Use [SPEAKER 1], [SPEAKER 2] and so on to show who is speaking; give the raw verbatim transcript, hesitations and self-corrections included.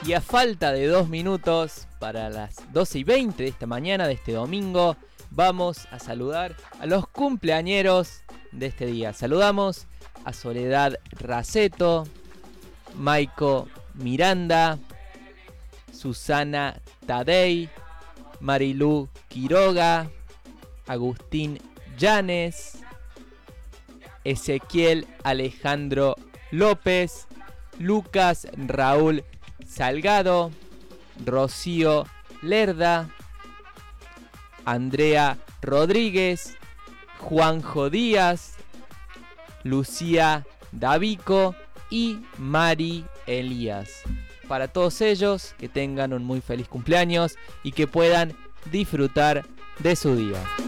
[SPEAKER 1] Y a falta de dos minutos para las doce y veinte de esta mañana, de este domingo, vamos a saludar a los cumpleañeros de este día. Saludamos a Soledad Raceto, Maiko Miranda, Susana Tadei, Marilú Quiroga, Agustín Llanes, Ezequiel Alejandro López, Lucas Raúl Salgado, Rocío Lerda, Andrea Rodríguez, Juanjo Díaz, Lucía Davico y Mari Elías. Para todos ellos, que tengan un muy feliz cumpleaños y que puedan disfrutar de su día.